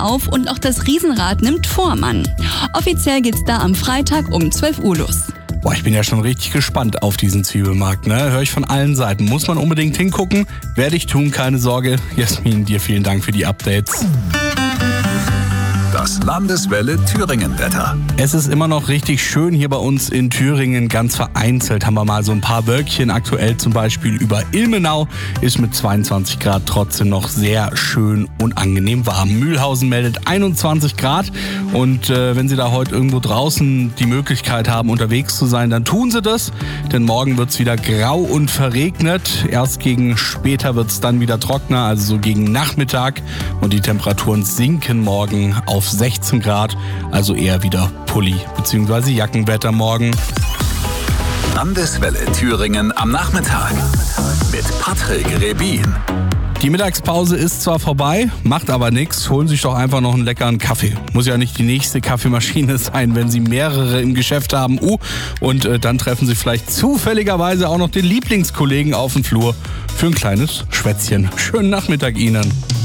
auf und auch das Riesenrad nimmt Form an. Offiziell geht's da am Freitag um 12 Uhr los. Boah, ich bin ja schon richtig gespannt auf diesen Zwiebelmarkt, ne? Höre ich von allen Seiten. Muss man unbedingt hingucken. Werde ich tun, keine Sorge. Jasmin, dir vielen Dank für die Updates. Das Landeswelle Thüringen-Wetter. Es ist immer noch richtig schön hier bei uns in Thüringen. Ganz vereinzelt haben wir mal so ein paar Wölkchen. Aktuell zum Beispiel über Ilmenau ist mit 22 Grad trotzdem noch sehr schön und angenehm warm. Mühlhausen meldet 21 Grad. Und wenn Sie da heute irgendwo draußen die Möglichkeit haben, unterwegs zu sein, dann tun Sie das. Denn morgen wird es wieder grau und verregnet. Erst gegen später wird es dann wieder trockener, also so gegen Nachmittag. Und die Temperaturen sinken morgen auf 16 Grad, also eher wieder Pulli bzw. Jackenwetter morgen. Landeswelle Thüringen am Nachmittag mit Patrick Rebin. Die Mittagspause ist zwar vorbei, macht aber nichts. Holen Sie sich doch einfach noch einen leckeren Kaffee. Muss ja nicht die nächste Kaffeemaschine sein, wenn Sie mehrere im Geschäft haben. Und dann treffen Sie vielleicht zufälligerweise auch noch den Lieblingskollegen auf dem Flur für ein kleines Schwätzchen. Schönen Nachmittag Ihnen.